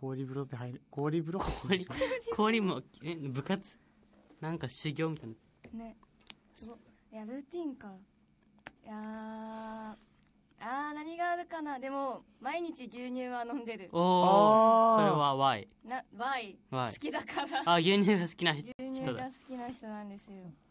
氷風呂で入る。氷風呂氷も部活なんか修行みたいなね。すごい。いやルーティンか。いや何があるかな。でも毎日牛乳は飲んでる。 おー、それは why？ Why？ 好きだから。 牛乳が好きな人だ。 牛乳が好きな人なんですよ。